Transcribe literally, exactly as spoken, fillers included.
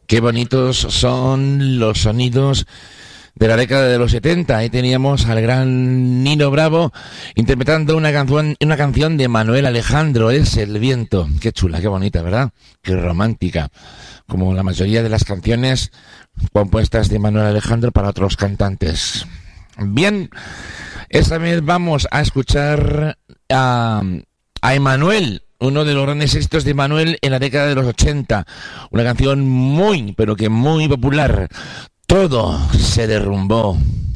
Qué bonitos son los sonidos de la década de los setenta. Ahí teníamos al gran Nino Bravo interpretando una canción, una canción de Manuel Alejandro, Es el viento. Qué chula, qué bonita, ¿verdad? Qué romántica. Como la mayoría de las canciones compuestas de Manuel Alejandro para otros cantantes. Bien, esta vez vamos a escuchar a, a Emanuel, uno de los grandes éxitos de Emanuel en la década de los ochenta. Una canción muy, pero que muy popular. Todo se derrumbó.